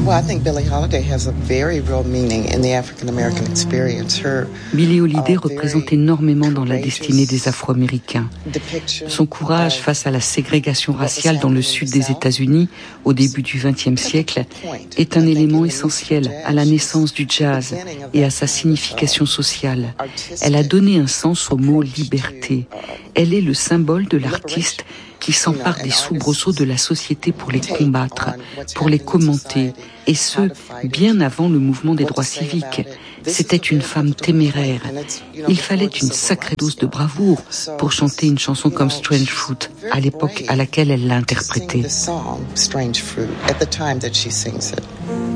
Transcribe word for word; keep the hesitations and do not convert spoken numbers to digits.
Billie Holiday représente énormément dans la destinée des Afro-Américains. Son courage face à la ségrégation raciale dans le sud des États-Unis au début du vingtième siècle est un élément essentiel à la naissance du jazz et à sa signification sociale. Elle a donné un sens au mot liberté. Elle est le symbole de l'artiste qui s'empare des soubresauts de la société pour les combattre, pour les commenter, et ce, bien avant le mouvement des droits civiques. C'était une femme téméraire. Il fallait une sacrée dose de bravoure pour chanter une chanson comme Strange Fruit, à l'époque à laquelle elle l'a interprétée. Strange Fruit, at the time that she sings it.